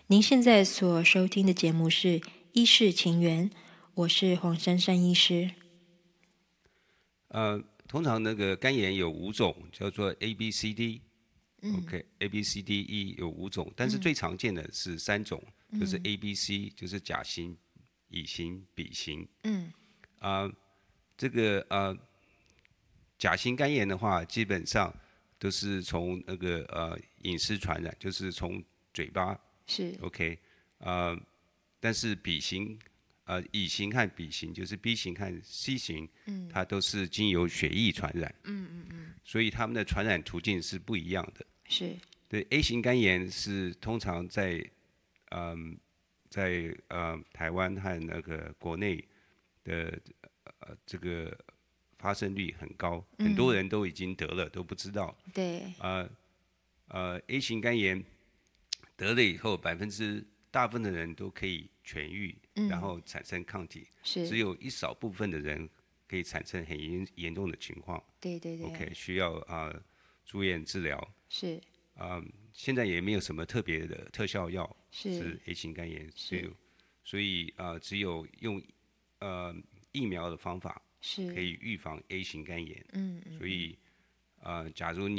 您现在所收听的节目是《医事情缘》，我是黄珊珊医师。 通常那个肝炎有5种，叫做 A B C D。OK，A B C D E 有5种，但是最常见的是3种，就是 A B C，就是甲型、乙型、丙型。这个甲型肝炎的话，基本上都是从那个饮食传染，就是从嘴巴。 是 OK，但是乙型和丙型，就是 B 型和 C 型，它都是经由血液传染。所以它们的传染途径是不一样的。 是对 A 型肝炎是通常在台湾和那个国内的这个发生率很高，很多人都已经得了都不知道。 对， A 型肝炎得了以后，大部分的人都可以痊愈，然后产生抗体，只是， 有一少部分的人可以产生很严重的情况。 对对对 OK， 需要住院治疗。 是现在也没有什么特别的特效药是 A 型肝炎， 是所以只有用疫苗的方法是， 可以预防 A 型肝炎。所以假如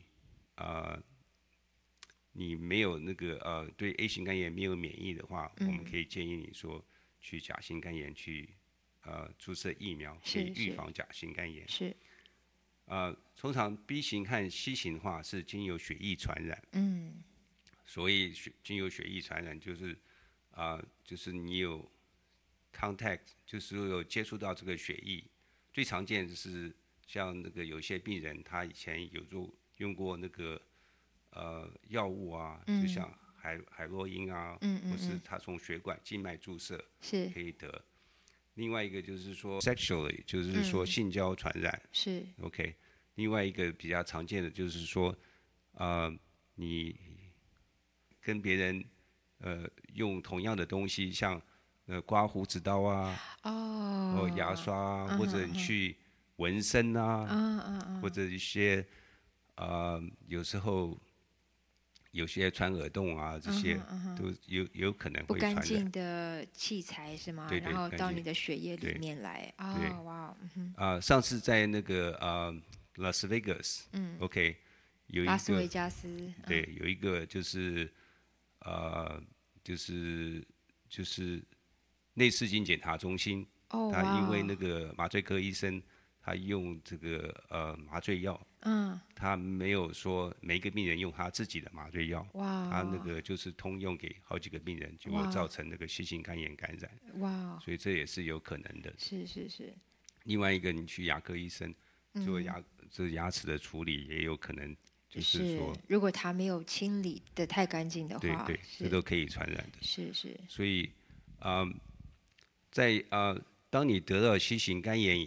你没有那个对 A 型肝炎没有免疫的话，我们可以建议你说去甲型肝炎去注射疫苗，可以预防甲型肝炎。 是通常 B 型和 C 型的话是经由血液传染。所以经由血液传染就是你有 contact， 就是有接触到这个血液。最常见的是像那个有些病人他以前有用过那个药物啊，就像海洛因啊，或是他从血管静脉注射是可以得。另外一个就是说 sexually， 就是说性交传染。 是 OK， 另外一个比较常见的就是说，你跟别人用同样的东西，像刮胡子刀啊，或牙刷啊，或者你去纹身啊，或者一些有时候有些穿耳洞啊，这些都有可能不干会传染。 净的器材是吗？ 对然后对不干净到你的血液里对面来对哇， 上次在那个拉斯维加斯，OK， 有拉斯维一个加斯， 对，有一个就是呃就是内视镜检查中心，他因为那个麻醉科医生他用这个麻醉药，他没有说每一个病人用他自己的麻醉药，他那个就是通用给好几个病人，结果造成那个C型肝炎感染，所以这也是有可能的。 是另外一个，你去牙科医生做牙齿的处理，也有可能就是说， 如果他没有清理的太干净的话， 对，这都可以传染的。 是所以，在当你得到C型肝炎